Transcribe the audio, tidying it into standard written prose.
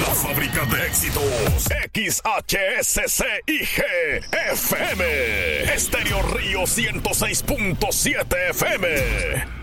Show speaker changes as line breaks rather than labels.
La fábrica de éxitos. XHSCIG FM. Estéreo Río 106.7 FM.